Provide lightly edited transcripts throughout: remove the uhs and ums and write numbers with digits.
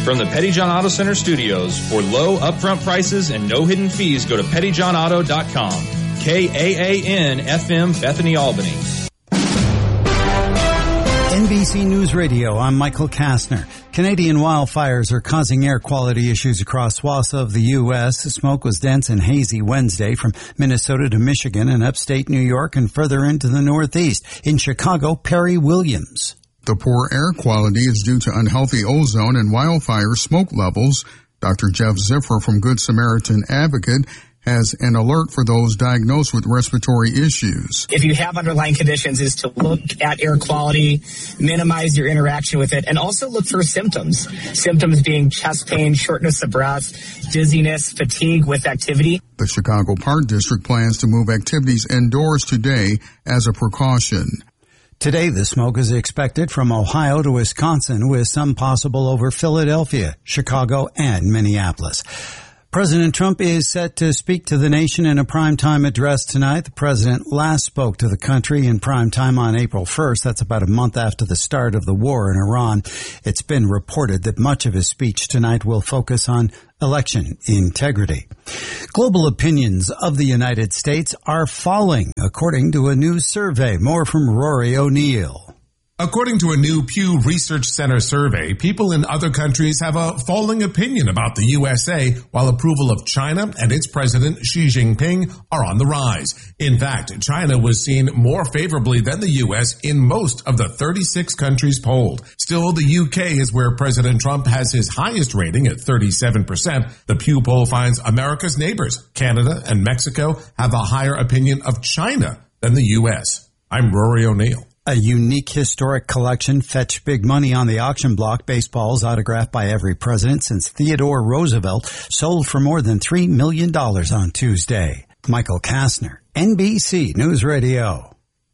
From the Petty John Auto Center studios, for low upfront prices and no hidden fees, go to pettyjohnauto.com. KAAN FM, Bethany, Albany. NBC News Radio, I'm Michael Kastner. Canadian wildfires are causing air quality issues across swaths of the U.S. The smoke was dense and hazy Wednesday from Minnesota to Michigan and upstate New York and further into the Northeast. In Chicago, Perry Williams. The poor air quality is due to unhealthy ozone and wildfire smoke levels. Dr. Jeff Ziffer from Good Samaritan Advocate has an alert for those diagnosed with respiratory issues. If you have underlying conditions, is to look at air quality, minimize your interaction with it, and also look for symptoms. Symptoms being chest pain, shortness of breath, dizziness, fatigue with activity. The Chicago Park District plans to move activities indoors today as a precaution. Today, the smoke is expected from Ohio to Wisconsin, with some possible over Philadelphia, Chicago, and Minneapolis. President Trump is set to speak to the nation in a primetime address tonight. The president last spoke to the country in primetime on April 1st. That's about a month after the start of the war in Iran. It's been reported that much of his speech tonight will focus on election integrity. Global opinions of the United States are falling, according to a new survey. More from Rory O'Neill. According to a new Pew Research Center survey, people in other countries have a falling opinion about the USA, while approval of China and its president Xi Jinping are on the rise. In fact, China was seen more favorably than the US in most of the 36 countries polled. Still, the UK is where President Trump has his highest rating at 37%. The Pew poll finds America's neighbors, Canada and Mexico, have a higher opinion of China than the US. I'm Rory O'Neill. A unique historic collection fetched big money on the auction block. Baseballs autographed by every president since Theodore Roosevelt sold for more than $3 million on Tuesday. Michael Kastner, NBC News Radio.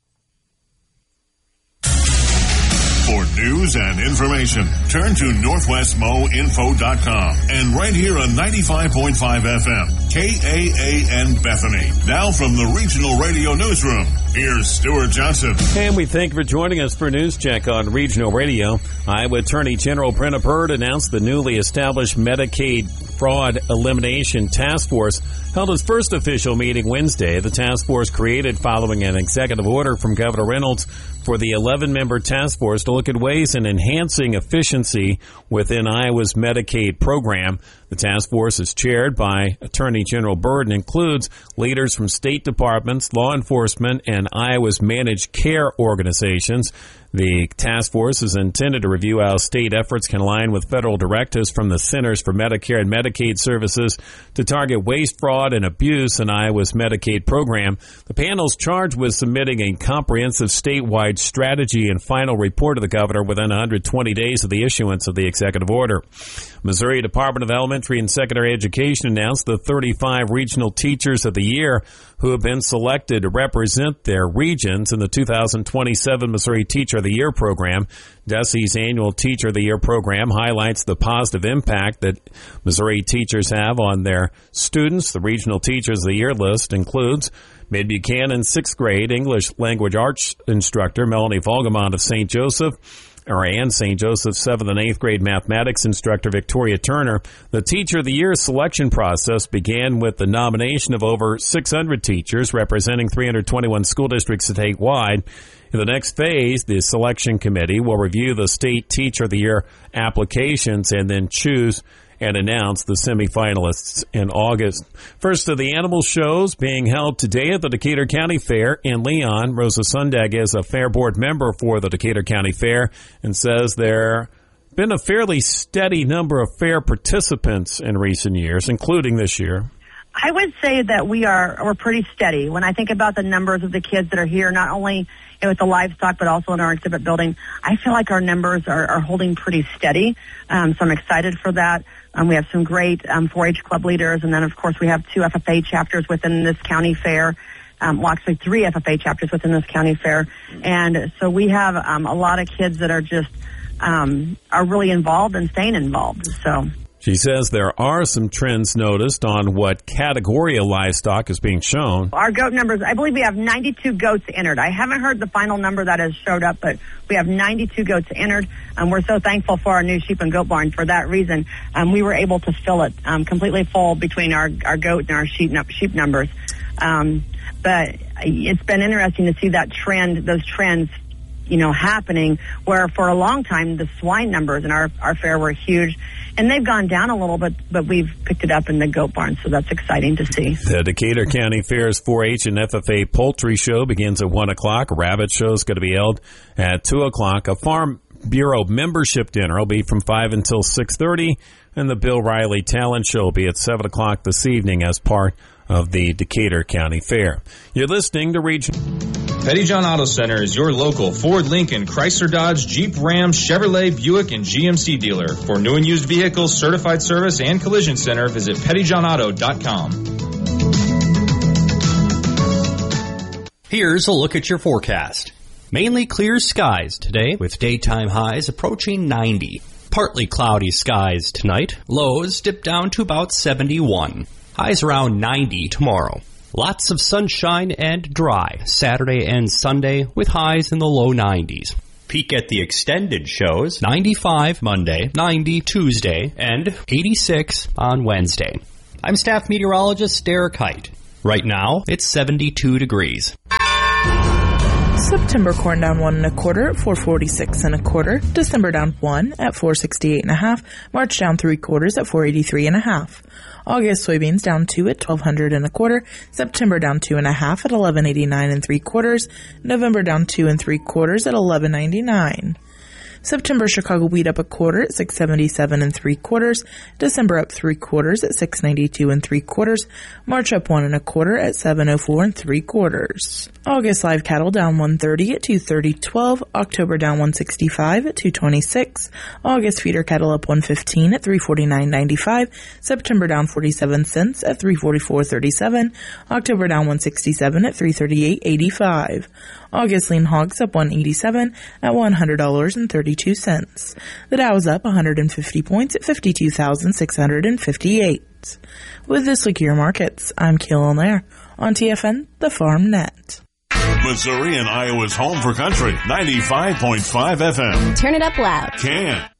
For news and information, turn to NorthwestMoInfo.com and right here on 95.5 FM, KAAN Bethany. Now from the Regional Radio Newsroom, here's Stuart Johnson. And we thank you for joining us for News Check on Regional Radio. Iowa Attorney General Brenna Byrd announced the newly established Medicaid Fraud Elimination Task Force held its first official meeting Wednesday. The task force created following an executive order from Governor Reynolds for the 11-member task force to look at ways in enhancing efficiency within Iowa's Medicaid program. The task force is chaired by Attorney General Byrd and includes leaders from state departments, law enforcement, and Iowa's managed care organizations. The task force is intended to review how state efforts can align with federal directives from the Centers for Medicare and Medicaid Services to target waste, fraud, and abuse in Iowa's Medicaid program. The panel's charged with submitting a comprehensive statewide strategy and final report to the governor within 120 days of the issuance of the executive order. Missouri Department of Elementary and Secondary Education announced the 35 regional teachers of the year who have been selected to represent their regions in the 2027 Missouri Teacher of the Year program. DESE's annual Teacher of the Year program highlights the positive impact that Missouri teachers have on their students. The Regional Teachers of the Year list includes Mid-Buchanan 6th grade English language arts instructor Melanie Volgamont of St. Joseph, and St. Joseph's 7th and 8th grade mathematics instructor Victoria Turner. The Teacher of the Year selection process began with the nomination of over 600 teachers representing 321 school districts statewide. In the next phase, the selection committee will review the state Teacher of the Year applications and then choose and announce the semifinalists in August. First of the animal shows being held today at the Decatur County Fair in Leon. Rosa Sundag is a fair board member for the Decatur County Fair and says there been a fairly steady number of fair participants in recent years, including this year. I would say that we're pretty steady. When I think about the numbers of the kids that are here, not only with the livestock, but also in our exhibit building, I feel like our numbers are holding pretty steady. So I'm excited for that. We have some great 4-H club leaders, and then, of course, we have 2 FFA chapters within this county fair. Well, actually 3 FFA chapters within this county fair. And so we have a lot of kids that are just are really involved and staying involved. So She says there are some trends noticed on what category of livestock is being shown. Our goat numbers, I believe we have 92 goats entered. I haven't heard the final number that has showed up, but we have 92 goats entered. We're so thankful for our new sheep and goat barn. For that reason, we were able to fill it completely full between our goat and our sheep numbers. But it's been interesting to see that trend, those trends, happening, where for a long time the swine numbers in our fair were huge, and they've gone down a little bit, but we've picked it up in the goat barn, so that's exciting to see. The Decatur County Fair's 4-H and FFA poultry show begins at 1 o'clock. A rabbit show is going to be held at 2 o'clock. A Farm Bureau membership dinner will be from 5 until 6:30, and the Bill Riley Talent Show will be at 7 o'clock this evening as part of the Decatur County Fair. You're listening to Region. Petty John Auto Center is your local Ford, Lincoln, Chrysler, Dodge, Jeep, Ram, Chevrolet, Buick, and GMC dealer. For new and used vehicles, certified service, and collision center, visit pettyjohnauto.com. Here's a look at your forecast. Mainly clear skies today with daytime highs approaching 90. Partly cloudy skies tonight. Lows dip down to about 71. Highs around 90 tomorrow. Lots of sunshine and dry Saturday and Sunday with highs in the low 90s. Peek at the extended shows, 95 Monday, 90 Tuesday, and 86 on Wednesday. I'm staff meteorologist Derek Height. Right now, it's 72 degrees. September corn down 1 1/4 at 446 1/4. December down 1 at 468 1/2. March down 3/4 at 483 1/2. August soybeans down 2 at 1200 1/4. September down 2 1/2 at 1189 3/4. November down 2 3/4 at 1199. September Chicago wheat up 1/4 at 677 3/4. December up 3/4 at 692 3/4. March up 1 1/4 at 704 3/4. August live cattle down 130 at 230.12. October down 165 at 226. August feeder cattle up 115 at 349.95. September down 47 cents at 344.37. October down 167 at 338.85. August lean hogs up 187 at $100.32. The Dow is up 150 points at 52,658. With this look at your markets, I'm Keelan Lair on TFN, the Farm Net. Missouri and Iowa's home for country, 95.5 FM. Turn it up loud. Can.